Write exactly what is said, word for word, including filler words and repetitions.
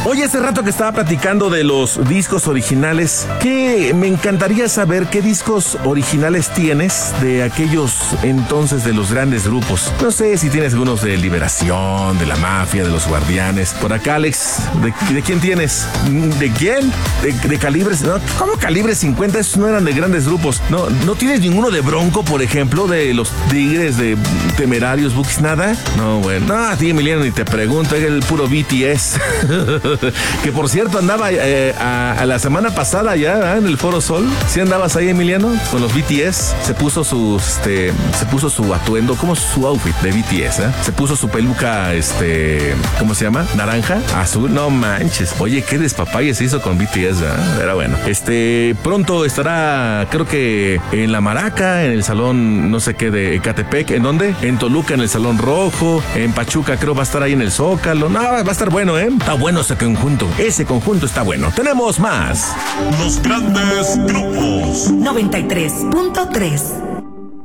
Oye, hace rato que estaba platicando de los discos originales, que me encantaría saber qué discos originales tienes de aquellos entonces de los grandes grupos. No sé si tienes algunos de Liberación, de La Mafia, de Los Guardianes. Por acá, Alex, ¿de, de quién tienes? ¿De quién? ¿De, de Calibres? No, ¿cómo Calibre cincuenta? Esos no eran de grandes grupos. No, ¿no tienes ninguno de Bronco, por ejemplo? De los Tigres, de Temerarios, Bookies, nada. No, bueno. No, a ti, Emiliano, ni te pregunto. Es el puro B T S. Que por cierto andaba eh, a, a la semana pasada ya ¿eh? en el Foro Sol. ¿Sí andabas ahí, Emiliano? Con los B T S. Se puso su, este, se puso su atuendo, como su outfit de B T S, ¿eh? Se puso su peluca, este, ¿cómo se llama? Naranja, azul. No manches. Oye, qué despapalle se hizo con B T S, ¿eh? Era bueno. Este, pronto estará, creo que en La Maraca, en el salón, no sé qué, de Ecatepec. ¿En dónde? En Toluca, en el Salón Rojo. En Pachuca, creo va a estar ahí en el Zócalo. No, va a estar bueno, ¿eh? Está bueno ese conjunto. Ese conjunto está bueno. Tenemos más. Los grandes grupos. noventa y tres punto tres